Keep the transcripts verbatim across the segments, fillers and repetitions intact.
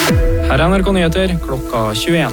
Her er N R K Nyheter klokka tjueen.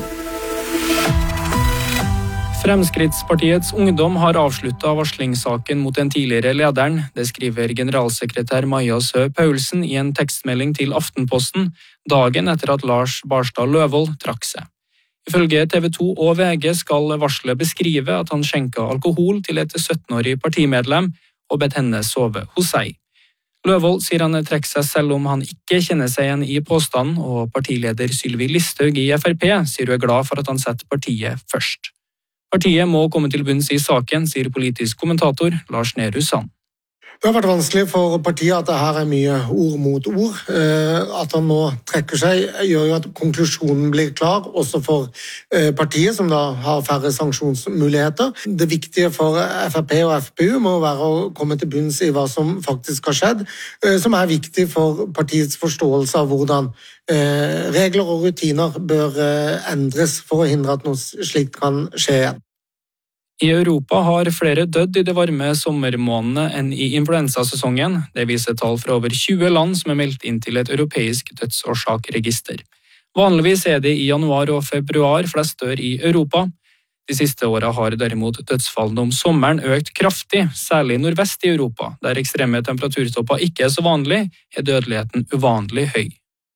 Fremskrittspartiets ungdom har avsluttet varslingssaken mot den tidligere lederen. Det skriver generalsekretær Maja Sø Paulsen i en tekstmelding til Aftenposten, dagen etter at Lars Barstad Løvold trakk seg. Ifølge T V to og V G skal varselet beskrive at han skjenket alkohol til et syttenårig partimedlem og bedt henne sove hos seg. Løvold sier han trekker seg selv om han ikke kjenner seg igjen i påstanden, og partileder Sylvi Listhaug i F R P sier hun er glad for at han setter partiet først. Partiet må komme til bunns i saken, sier politisk kommentator Lars Nehru Sand. Det har vært vanskelig for partiet at det her er mye ord mot ord. At han nå trekker seg gjør jo at konklusjonen blir klar, også for partiet som da har færre sanksjonsmuligheter. Det viktige for F R P og F P U må være å komme til bunns i hva som faktisk har skjedd, som er viktig for partiets forståelse av hvordan regler og rutiner bør endres for å hindre at noe slikt kan skje igjen. I Europa har flere dødd i de varme sommermånedene enn i influensasesongen. Det viser tall fra over tjue land som er meldt inn til et europeisk dødsårsakregister. Vanligvis er det i januar og februar flest dør i Europa. De siste årene har derimot dødsfallene om sommeren økt kraftig, særlig nordvest i Europa. Der ekstreme temperaturtopper ikke er så vanlig, er dødeligheten uvanlig høy.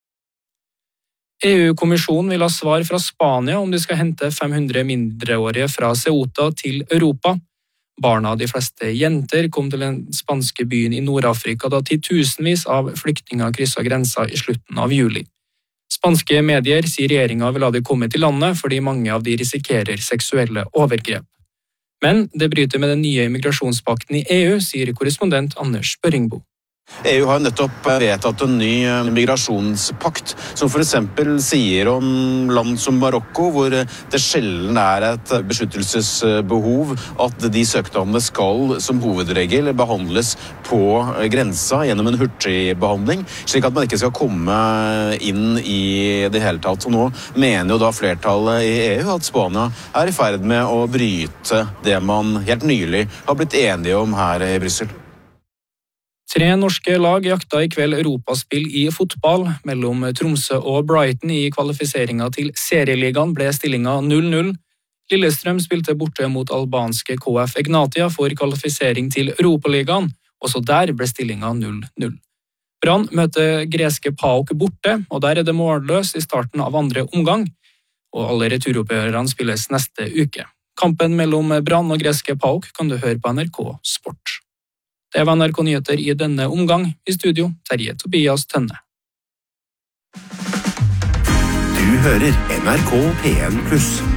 E U-kommisjonen vil ha svar fra Spania om de skal hente fem hundre mindreårige fra Ceuta til Europa. Barna av de fleste jenter kom til den spanske byen i Nord-Afrika da titusenvis av flyktninger krysset grensa i slutten av juli. Spanske medier sier regjeringen vil la de komme til landet fordi mange av de risikerer seksuelle overgrep. Men det bryter med den nye immigrasjonspakten i E U, sier korrespondent Anders Børringbo. E U har nettopp vedtatt en ny migrasjonspakt, som for eksempel sier om land som Marokko, hvor det sjelden er et beskyttelsesbehov, at de søknadene skal som hovedregel behandles på grensa gjennom en hurtigbehandling, slik at man ikke skal komme inn i det hele tatt. Og nå mener jo da flertallet i E U at Spania er i ferd med å bryte det man helt nylig har blitt enige om her i Brussel. Tre norske lag jakta i kveld europaspill i fotball. Mellom Tromsø og Brighton i kvalifiseringen til serieligaen ble stillingen null null. Lillestrøm spilte borte mot albanske K F Egnatia for kvalifisering til Europaligaen. Også der ble stillingen null null. Brann møter greske PAOK borte, og der er det målløs i starten av andre omgang. Og alle returoppgjørene spilles neste uke. Kampen mellom Brann og greske PAOK kan du høre på N R K Sport. Det var N R K Nyheter i denne omgang. I studio, Terje Tobias Tønne. Du hører N R K P en pluss.